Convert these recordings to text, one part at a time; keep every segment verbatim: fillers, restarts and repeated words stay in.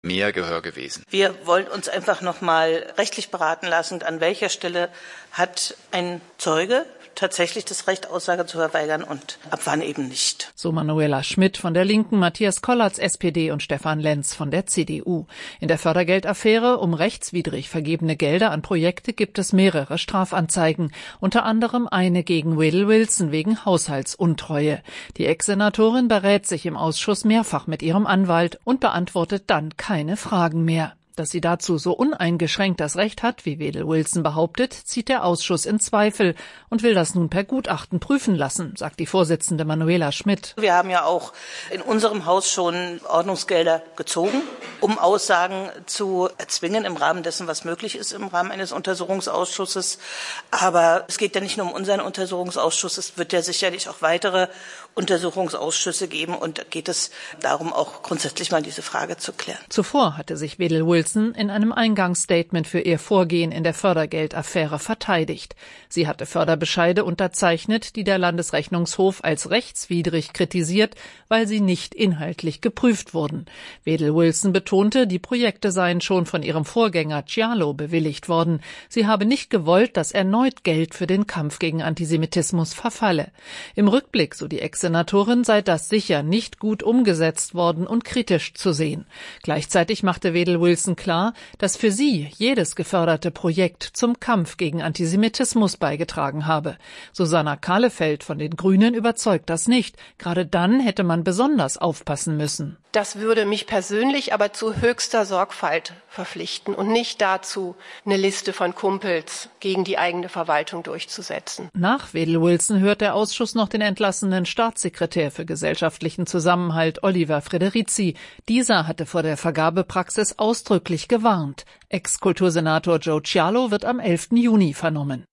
mehr Gehör gewesen. Wir wollen uns einfach nochmal rechtlich beraten lassen, an welcher Stelle hat ein Zeuge tatsächlich das Recht, Aussage zu verweigern und ab wann eben nicht. So Manuela Schmidt von der Linken, Matthias Kollatz, S P D und Stefan Lenz von der C D U. In der Fördergeldaffäre um rechtswidrig vergebene Gelder an Projekte gibt es mehrere Strafanzeigen, unter anderem eine gegen Wedel Wilson wegen Haushaltsuntreue. Die Ex-Senatorin berät sich im Ausschuss mehrfach mit ihrem Anwalt und beantwortet dann keine Fragen mehr. Dass sie dazu so uneingeschränkt das Recht hat, wie Wedel Wilson behauptet, zieht der Ausschuss in Zweifel und will das nun per Gutachten prüfen lassen, sagt die Vorsitzende Manuela Schmidt. Wir haben ja auch in unserem Haus schon Ordnungsgelder gezogen, um Aussagen zu erzwingen im Rahmen dessen, was möglich ist im Rahmen eines Untersuchungsausschusses. Aber es geht ja nicht nur um unseren Untersuchungsausschuss, es wird ja sicherlich auch weitere Untersuchungsausschüsse geben und da geht es darum, auch grundsätzlich mal diese Frage zu klären. Zuvor hatte sich Wedel Wilson in einem Eingangsstatement für ihr Vorgehen in der Fördergeldaffäre verteidigt. Sie hatte Förderbescheide unterzeichnet, die der Landesrechnungshof als rechtswidrig kritisiert, weil sie nicht inhaltlich geprüft wurden. Wedel Wilson betonte, die Projekte seien schon von ihrem Vorgänger Cialo bewilligt worden. Sie habe nicht gewollt, dass erneut Geld für den Kampf gegen Antisemitismus verfalle. Im Rückblick, so die Ex-Senatorin, sei das sicher nicht gut umgesetzt worden und kritisch zu sehen. Gleichzeitig machte Wedel Wilson klar, dass für sie jedes geförderte Projekt zum Kampf gegen Antisemitismus beigetragen habe. Susanna Kahlefeld von den Grünen überzeugt das nicht. Gerade dann hätte man besonders aufpassen müssen. Das würde mich persönlich aber zu höchster Sorgfalt verpflichten und nicht dazu, eine Liste von Kumpels gegen die eigene Verwaltung durchzusetzen. Nach Wedel Wilson hört der Ausschuss noch den entlassenen Staatssekretär für gesellschaftlichen Zusammenhalt Oliver Frederici. Dieser hatte vor der Vergabepraxis ausdrücklich gewarnt. Ex-Kultursenator Joe Cialo wird am elften Juni vernommen.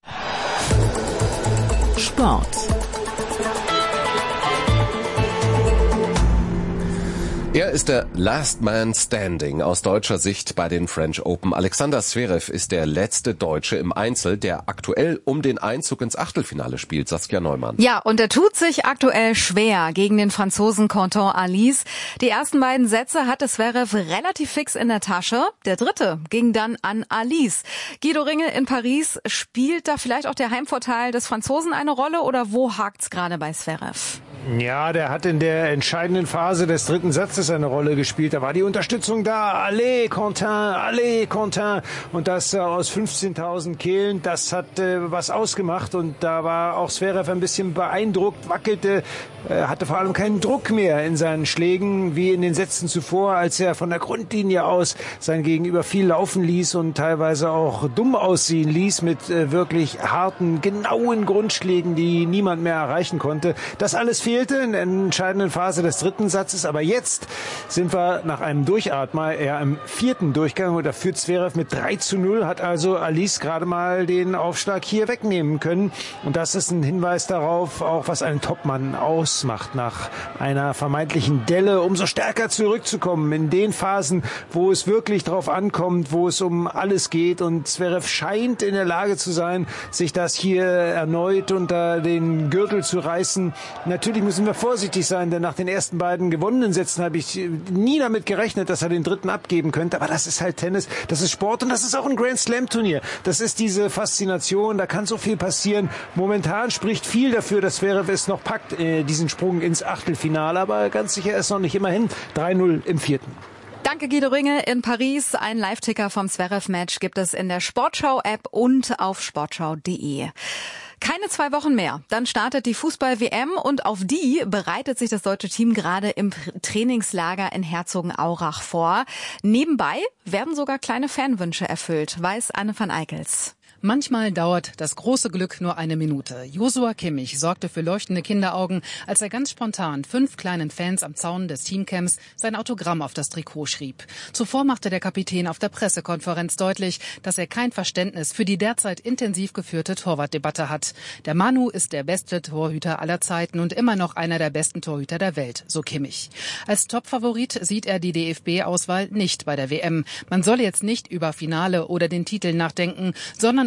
Sport. Er ist der Last Man Standing aus deutscher Sicht bei den French Open. Alexander Zverev ist der letzte Deutsche im Einzel, der aktuell um den Einzug ins Achtelfinale spielt. Saskia Neumann. Ja, und er tut sich aktuell schwer gegen den Franzosen Quentin Halys. Die ersten beiden Sätze hatte Zverev relativ fix in der Tasche. Der dritte ging dann an Halys. Guido Ringel in Paris, spielt da vielleicht auch der Heimvorteil des Franzosen eine Rolle oder wo hakt's gerade bei Zverev? Ja, der hat in der entscheidenden Phase des dritten Satzes eine Rolle gespielt. Da war die Unterstützung da. Allez, Quentin, allez, Quentin. Und das äh, aus fünfzehntausend Kehlen, das hat äh, was ausgemacht. Und da war auch Zverev ein bisschen beeindruckt, wackelte, äh, hatte vor allem keinen Druck mehr in seinen Schlägen, wie in den Sätzen zuvor, als er von der Grundlinie aus sein Gegenüber viel laufen ließ und teilweise auch dumm aussehen ließ mit äh, wirklich harten, genauen Grundschlägen, die niemand mehr erreichen konnte. Das alles fehlte in der entscheidenden Phase des dritten Satzes. Aber jetzt sind wir nach einem Durchatmer eher im vierten Durchgang und da führt Zverev mit drei zu null, hat also Halys gerade mal den Aufschlag hier wegnehmen können. Und das ist ein Hinweis darauf, auch was einen Topmann ausmacht, nach einer vermeintlichen Delle umso stärker zurückzukommen in den Phasen, wo es wirklich drauf ankommt, wo es um alles geht. Und Zverev scheint in der Lage zu sein, sich das hier erneut unter den Gürtel zu reißen. Natürlich müssen wir vorsichtig sein, denn nach den ersten beiden gewonnenen Sätzen habe ich nie damit gerechnet, dass er den dritten abgeben könnte. Aber das ist halt Tennis, das ist Sport und das ist auch ein Grand Slam Turnier. Das ist diese Faszination, da kann so viel passieren. Momentan spricht viel dafür, dass Zverev es noch packt, äh, diesen Sprung ins Achtelfinale. Aber ganz sicher ist noch nicht immerhin drei null im vierten. Danke Guido Ringel in Paris. Ein Live-Ticker vom Zverev-Match gibt es in der Sportschau-App und auf sportschau punkt de. Keine zwei Wochen mehr, dann startet die Fußball-W M und auf die bereitet sich das deutsche Team gerade im Trainingslager in Herzogenaurach vor. Nebenbei werden sogar kleine Fanwünsche erfüllt, weiß Anne van Eickels. Manchmal dauert das große Glück nur eine Minute. Joshua Kimmich sorgte für leuchtende Kinderaugen, als er ganz spontan fünf kleinen Fans am Zaun des Teamcamps sein Autogramm auf das Trikot schrieb. Zuvor machte der Kapitän auf der Pressekonferenz deutlich, dass er kein Verständnis für die derzeit intensiv geführte Torwartdebatte hat. Der Manu ist der beste Torhüter aller Zeiten und immer noch einer der besten Torhüter der Welt, so Kimmich. Als Topfavorit sieht er die D F B-Auswahl nicht bei der W M. Man solle jetzt nicht über Finale oder den Titel nachdenken, sondern über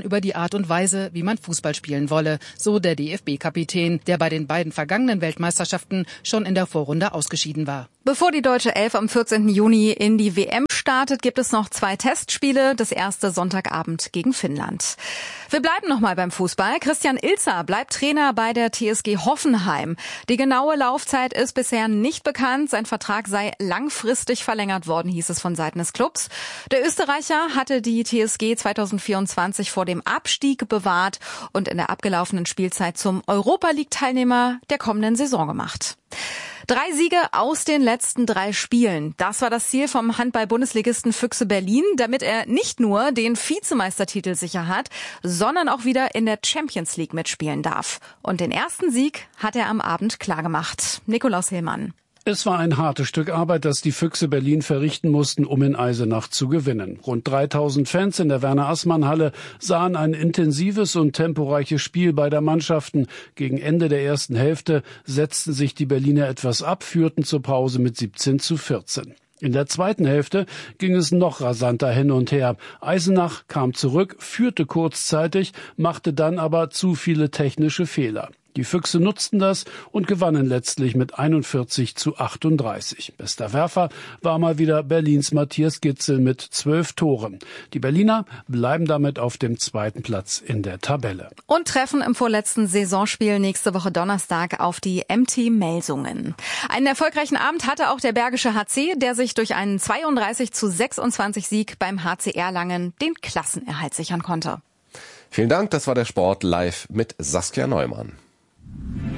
über die Art und Weise, wie man Fußball spielen wolle, so der D F B-Kapitän, der bei den beiden vergangenen Weltmeisterschaften schon in der Vorrunde ausgeschieden war. Bevor die deutsche Elf am vierzehnten Juni in die W M startet, gibt es noch zwei Testspiele. Das erste Sonntagabend gegen Finnland. Wir bleiben nochmal beim Fußball. Christian Ilzer bleibt Trainer bei der T S G Hoffenheim. Die genaue Laufzeit ist bisher nicht bekannt. Sein Vertrag sei langfristig verlängert worden, hieß es von Seiten des Clubs. Der Österreicher hatte die T S G zweitausendvierundzwanzig vor dem Abstieg bewahrt und in der abgelaufenen Spielzeit zum Europa-League-Teilnehmer der kommenden Saison gemacht. Drei Siege aus den letzten drei Spielen. Das war das Ziel vom Handball-Bundesligisten Füchse Berlin, damit er nicht nur den Vizemeistertitel sicher hat, sondern auch wieder in der Champions League mitspielen darf. Und den ersten Sieg hat er am Abend klargemacht. Nikolaus Hillmann. Es war ein hartes Stück Arbeit, das die Füchse Berlin verrichten mussten, um in Eisenach zu gewinnen. Rund dreitausend Fans in der Werner-Assmann-Halle sahen ein intensives und temporeiches Spiel beider Mannschaften. Gegen Ende der ersten Hälfte setzten sich die Berliner etwas ab, führten zur Pause mit siebzehn zu vierzehn. In der zweiten Hälfte ging es noch rasanter hin und her. Eisenach kam zurück, führte kurzzeitig, machte dann aber zu viele technische Fehler. Die Füchse nutzten das und gewannen letztlich mit einundvierzig zu achtunddreißig. Bester Werfer war mal wieder Berlins Matthias Gitzel mit zwölf Toren. Die Berliner bleiben damit auf dem zweiten Platz in der Tabelle. Und treffen im vorletzten Saisonspiel nächste Woche Donnerstag auf die M T Melsungen. Einen erfolgreichen Abend hatte auch der Bergische H C, der sich durch einen zweiunddreißig zu sechsundzwanzig Sieg beim H C Erlangen den Klassenerhalt sichern konnte. Vielen Dank, das war der Sport live mit Saskia Neumann.